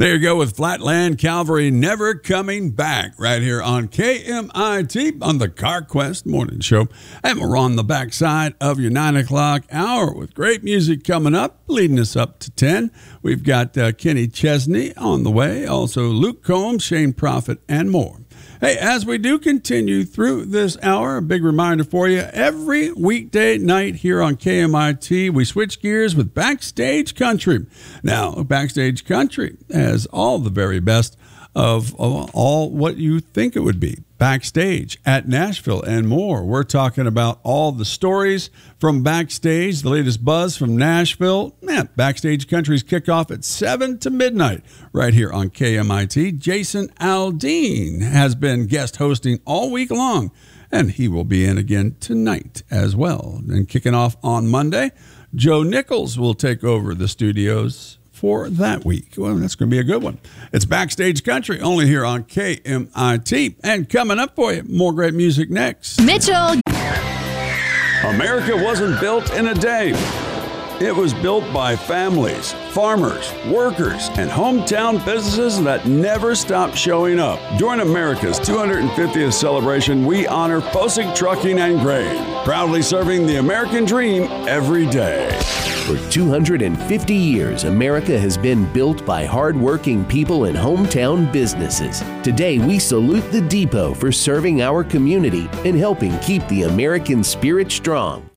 There you go with Flatland Calvary, Never Coming Back, right here on KMIT on the CarQuest Morning Show. And we're on the backside of your 9 o'clock hour with great music coming up, leading us up to 10. We've got Kenny Chesney on the way, also Luke Combs, Shane Prophet, and more. Hey, as we do continue through this hour, a big reminder for you, every weekday night here on KMIT, we switch gears with Backstage Country. Now, Backstage Country has all the very best of all what you think it would be. Backstage at Nashville and more. We're talking about all the stories from backstage, the latest buzz from Nashville. Backstage Country's kickoff at 7 to midnight right here on KMIT. Jason Aldean has been guest hosting all week long, and he will be in again tonight as well. And kicking off on Monday, Joe Nichols will take over the studios for that week. Well, that's going to be a good one. It's Backstage Country, only here on KMIT. And coming up for you, more great music next. Mitchell. America wasn't built in a day. It was built by families, farmers, workers, and hometown businesses that never stop showing up. During America's 250th celebration, we honor Posick Trucking and Grain, proudly serving the American dream every day. For 250 years, America has been built by hardworking people and hometown businesses. Today, we salute the Depot for serving our community and helping keep the American spirit strong.